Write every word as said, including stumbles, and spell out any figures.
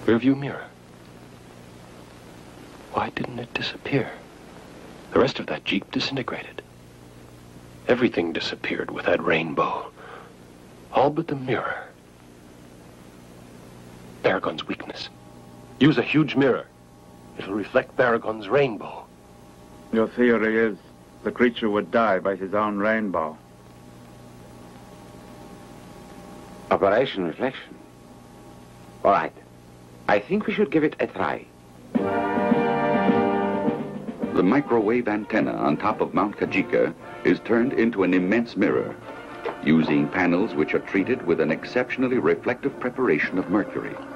Rearview mirror. Why didn't it disappear? The rest of that Jeep disintegrated. Everything disappeared with that rainbow. All but the mirror. Baragon's weakness. Use a huge mirror. It'll reflect Baragon's rainbow. Your theory is the creature would die by his own rainbow. Operation Reflection. All right. I think we should give it a try. The microwave antenna on top of Mount Kajika is turned into an immense mirror, using panels which are treated with an exceptionally reflective preparation of mercury.